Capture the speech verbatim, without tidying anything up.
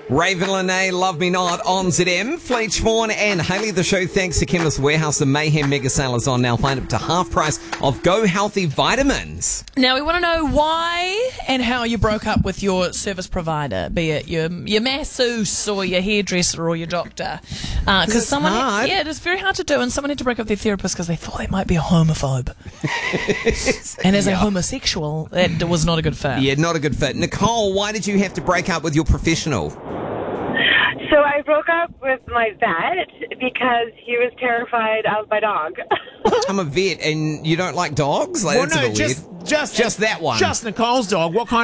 Raven Lene, Love Me Not on Z M. Fleech Vaughan and Hayley the Show. Thanks to Chemist Warehouse. The Mayhem Mega Sale is on now. Find up to half price of Go Healthy vitamins. Now, we want to know why and how you broke up with your service provider, be it your your masseuse or your hairdresser or your doctor. Because uh, someone, hard. yeah, it is very hard to do, and someone had to break up with their therapist because they thought they might be a homophobe. And as yeah. a homosexual, that was not a good fit. Yeah, not a good fit. Nicole, why did you have to break up with your professional? So I broke up with my vet because he was terrified of my dog. I'm a vet, and you don't like dogs? Like, Well, that's a no, bit just, weird. just Just that one. Just Nicole's dog. What kind